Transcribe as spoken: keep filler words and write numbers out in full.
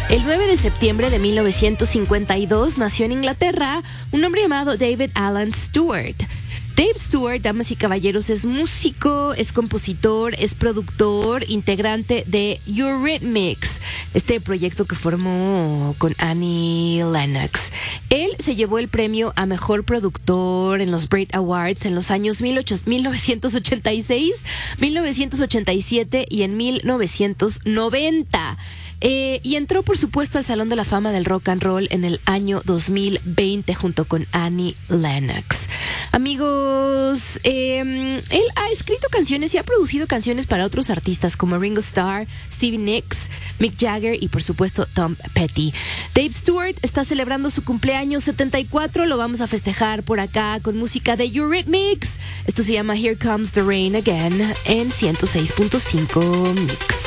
El nueve de septiembre de mil novecientos cincuenta y dos nació en Inglaterra un hombre llamado David Alan Stewart. Dave Stewart, damas y caballeros, es músico, es compositor, es productor, integrante de Eurythmics, este proyecto que formó con Annie Lennox. Él se llevó el premio a Mejor Productor en los Brit Awards en los años mil novecientos ochenta y seis, mil novecientos ochenta y siete y en mil novecientos noventa. Eh, y entró, por supuesto, al Salón de la Fama del Rock and Roll en el año dos mil veinte junto con Annie Lennox. Amigos, eh, él ha escrito canciones y ha producido canciones para otros artistas como Ringo Starr, Stevie Nicks, Mick Jagger y, por supuesto, Tom Petty. Dave Stewart está celebrando su cumpleaños setenta y cuatro. Lo vamos a festejar por acá con música de Eurythmics. Esto se llama Here Comes the Rain Again en ciento seis punto cinco Mix.